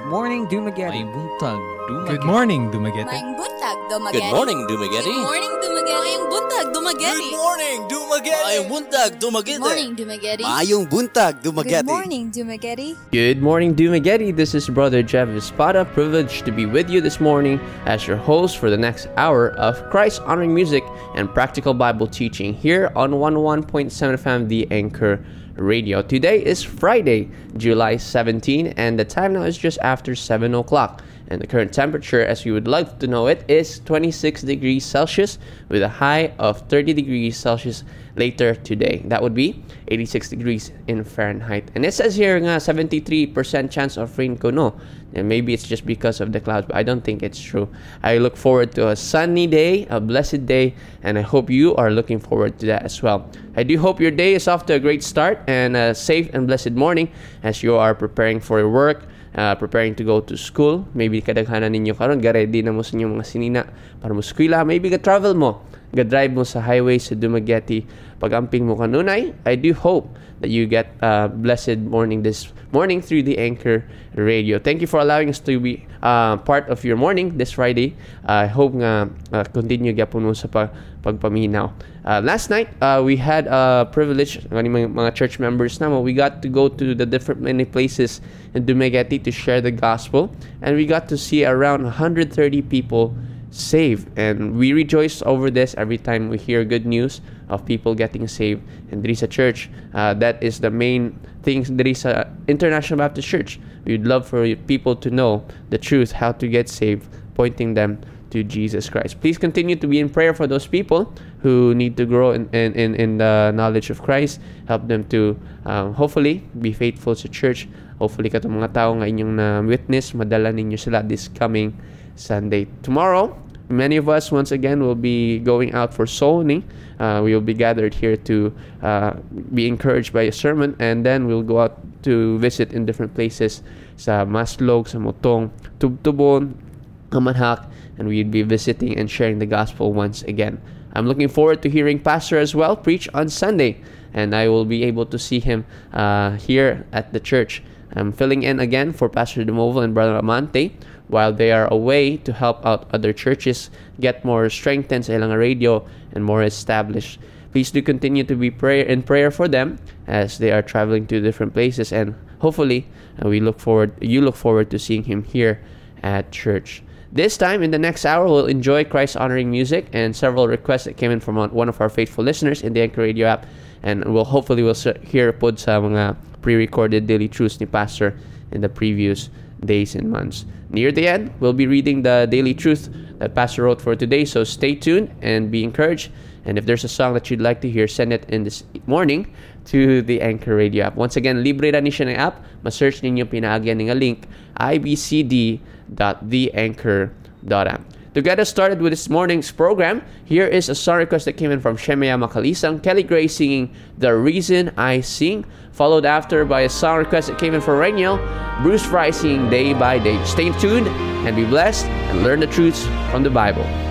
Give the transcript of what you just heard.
morning, Dumaguete. Maayong buntag, Dumaguete. Good morning, Dumaguete. Maayong buntag, Dumaguete. Good morning, Dumaguete. Good morning, Dumaguete. Maayong buntag, Dumaguete. Good morning, Dumaguete. Maayong buntag, Dumaguete. Good morning, Dumaguete. Maayong buntag, Dumaguete. Good morning, Dumaguete. Good morning, Dumaguete. This is Brother Jeff Espada, privileged to be with you this morning as your host for the next hour of Christ-honoring music and practical Bible teaching here on 101.7 FM, The Anchor Radio. Today is Friday, July 17, and the time now is just after 7 o'clock. And the current temperature, as you would like to know it, is 26 degrees Celsius with a high of 30 degrees Celsius later today. That would be 86 degrees in Fahrenheit. And it says here nga 73% chance of rain kuno. And maybe it's just because of the clouds, but I don't think it's true. I look forward to a sunny day, a blessed day, and I hope you are looking forward to that as well. I do hope your day is off to a great start and a safe and blessed morning as you are preparing for your work, preparing to go to school. Maybe kadaghanan ninyo karon ga-ready na mo sa inyong mga sinina para mo eskwela. Maybe ga-travel mo, ga-drive mo sa highway sa Dumaguete, pag-amping mo kanunay. I do hope that you get a blessed morning this morning through the Anchor Radio. Thank you for allowing us to be part of your morning this Friday. I hope nga continue gyapon mo sa pagpaminaw. Last night, we had a privilege, mga church members naman, we got to go to the different many places in Dumaguete to share the gospel, and we got to see around 130 people saved, and we rejoice over this every time we hear good news of people getting saved. And there is a church that is the main thing. There is a International Baptist Church. We'd love for people to know the truth, how to get saved, pointing them to Jesus Christ. Please continue to be in prayer for those people who need to grow in the knowledge of Christ. Help them to hopefully be faithful to church. Hopefully katong mga tao nga inyong na witness, madala ninyo sila this coming Sunday. Tomorrow, many of us once again will be going out for soul winning. We will be gathered here to be encouraged by a sermon, and then we'll go out to visit in different places sa Maslog, sa Motong, Tubtubon, Kamanhak, and we'll be visiting and sharing the gospel once again. I'm looking forward to hearing Pastor as well preach on Sunday, and I will be able to see him here at the church. I'm filling in again for Pastor Demoval and Brother Amante while they are away to help out other churches get more strengthened sa ilang radio and more established. Please do continue to be in prayer for them as they are traveling to different places, and hopefully you look forward to seeing him here at church. This time, in the next hour, we'll enjoy Christ-honoring music and several requests that came in from one of our faithful listeners in the Anchor Radio app, and we'll hear pod sa mga pre-recorded daily truths ni Pastor in the previous days and months. Near the end, we'll be reading the daily truth that Pastor wrote for today, so stay tuned and be encouraged. And if there's a song that you'd like to hear, send it in this morning to the Anchor Radio app. Once again, libre ra ni siya ng app. Ma-search ninyo pinaagyan ng link ibcd.theanchor.app. To get us started with this morning's program, here is a song request that came in from Shemaya Makalisang, Kelly Gray singing The Reason I Sing, followed after by a song request that came in from Rainiel, Bruce Fry singing Day by Day. Stay tuned and be blessed and learn the truths from the Bible.